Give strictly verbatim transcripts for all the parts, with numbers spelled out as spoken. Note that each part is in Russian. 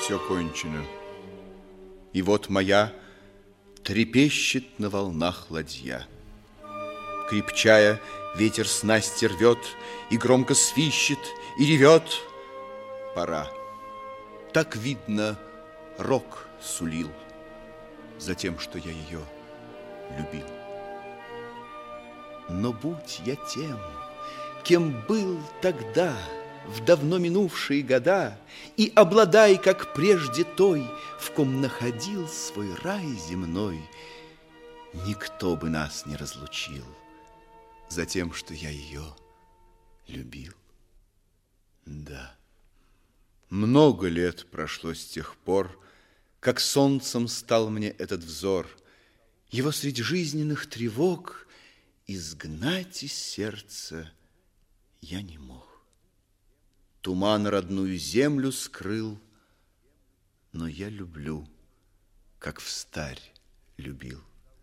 все кончено. И вот моя трепещет на волнах ладья. Крепчая, ветер снасти рвет, и громко свищет, и ревет. Пора. Так видно, рок сулил за тем, что я ее любил. Но будь я тем, кем был тогда, в давно минувшие года, и обладай, как прежде, той, в ком находил свой рай земной, никто бы нас не разлучил за тем, что я ее любил. Да, много лет прошло с тех пор, как солнцем стал мне этот взор. Его среди жизненных тревог изгнать из сердца я не мог. Туман родную землю скрыл, но я люблю, как встарь любил.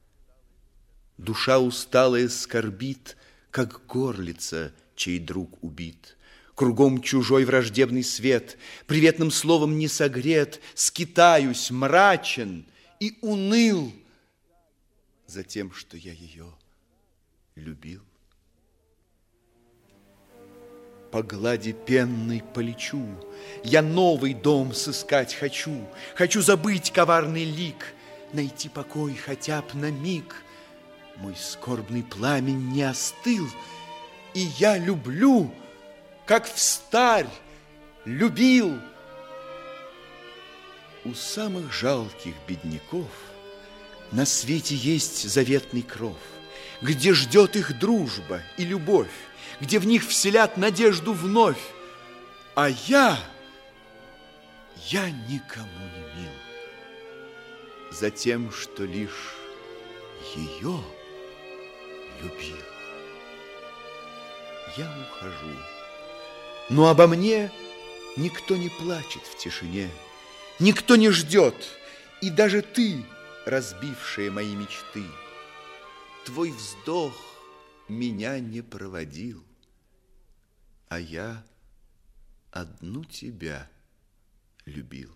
Душа усталая скорбит, как горлица, чей друг убит. Кругом чужой враждебный свет, приветным словом не согрет, скитаюсь, мрачен и уныл за тем, что я ее любил. По глади пенной полечу, я новый дом сыскать хочу, хочу забыть коварный лик, найти покой хотя б на миг. Мой скорбный пламень не остыл, и я люблю, как встарь любил. У самых жалких бедняков на свете есть заветный кров, где ждет их дружба и любовь, где в них вселят надежду вновь. А я, я никому не мил, за тем, что лишь ее любил. Я ухожу, но обо мне никто не плачет в тишине, никто не ждет, и даже ты, разбившая мои мечты, твой вздох меня не проводил, а я одну тебя любил.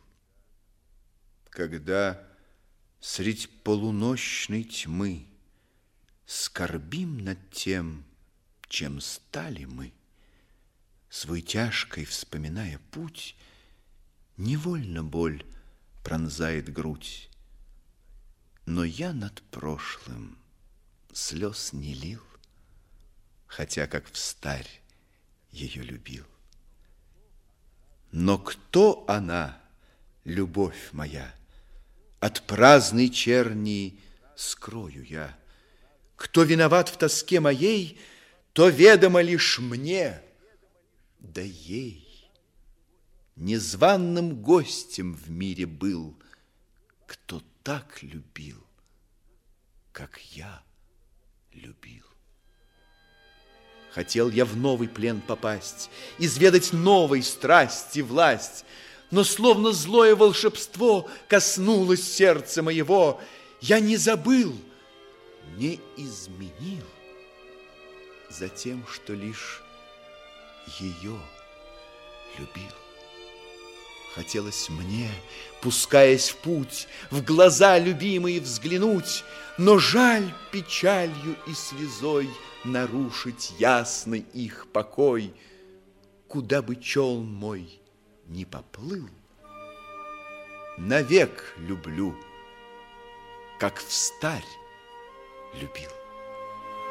Когда средь полуночной тьмы скорбим над тем, чем стали мы, свой тяжкой вспоминая путь, невольно боль пронзает грудь. Но я над прошлым слез не лил, хотя как встарь ее любил. Но кто она, любовь моя, от праздной черни скрою я. Кто виноват в тоске моей, то ведомо лишь мне, да ей. Незваным гостем в мире был, кто так любил, как я любил. Хотел я в новый плен попасть, изведать новой страсти власть, но словно злое волшебство коснулось сердца моего. Я не забыл, не изменил за тем, что лишь ее любил. Хотелось мне, пускаясь в путь, в глаза любимые взглянуть, но жаль печалью и слезой нарушить ясный их покой. Куда бы челн мой ни поплыл, навек люблю, как встарь любил.